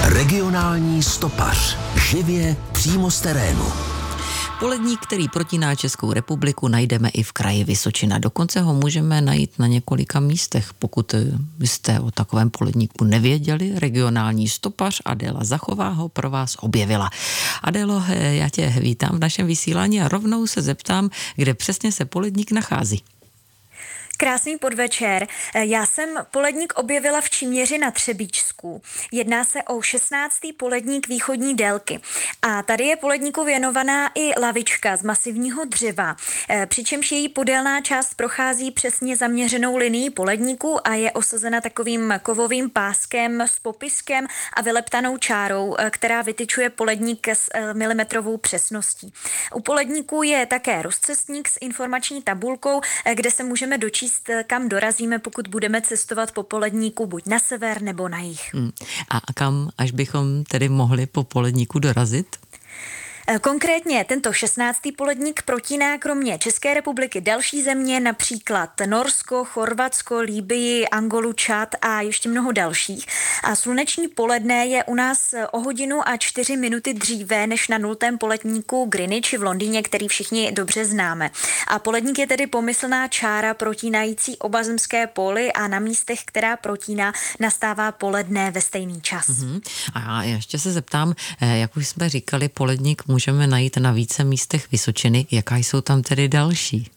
Regionální stopař. Živě přímo z terénu. Poledník, který protíná Českou republiku, najdeme i v kraji Vysočina. Dokonce ho můžeme najít na několika místech. Pokud byste o takovém poledníku nevěděli, regionální stopař Adéla Zachová ho pro vás objevila. Adélo, já tě vítám v našem vysílání a rovnou se zeptám, kde přesně se poledník nachází. Krásný podvečer. Já jsem poledník objevila v Číměři na Třebíčsku. Jedná se o 16. poledník východní délky. A tady je poledníku věnovaná i lavička z masivního dřeva, přičemž její podélná část prochází přesně zaměřenou linií poledníku a je osazena takovým kovovým páskem s popiskem a vyleptanou čárou, která vytyčuje poledník s milimetrovou přesností. U poledníku je také rozcestník s informační tabulkou, kde se můžeme dočíst, kam dorazíme, pokud budeme cestovat po poledníku buď na sever nebo na jih. A kam až bychom tedy mohli po poledníku dorazit? Konkrétně tento 16. poledník protíná kromě České republiky další země, například Norsko, Chorvatsko, Libyi, Angolu, Čad a ještě mnoho dalších. A sluneční poledne je u nás o 1:04 dříve než na 0. poledníku Greenwich v Londýně, který všichni dobře známe. A poledník je tedy pomyslná čára protínající oba zemské póly a na místech, která protíná, nastává poledne ve stejný čas. A ještě se zeptám, jak už jsme říkali, poledník můžeme najít na více místech Vysočiny. Jaká jsou tam tedy další?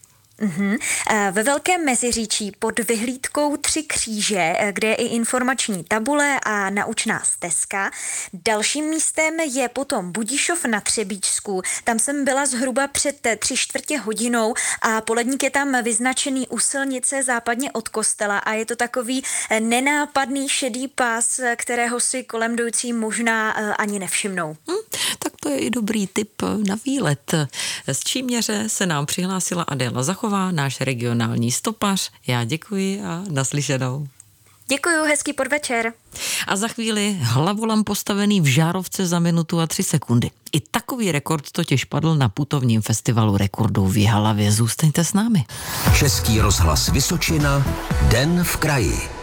Ve Velkém Meziříčí pod vyhlídkou 3 kříže, kde je i informační tabule a naučná stezka. Dalším místem je potom Budišov na Třebíčsku. Tam jsem byla zhruba před 3/4 hodinou a poledník je tam vyznačený u silnice západně od kostela a je to takový nenápadný šedý pás, kterého si kolem jdoucí možná ani nevšimnou. Tak to je i dobrý tip na výlet. Z Číměře se nám přihlásila Adéla Zachová, náš regionální stopař. Já děkuji a naslyšenou. Děkuju, hezký podvečer. A za chvíli hlavolam postavený v Žárovce za 1:03. I takový rekord totiž padl na putovním festivalu rekordů v Jihlavě. Zůstaňte s námi. Český rozhlas Vysočina. Den v kraji.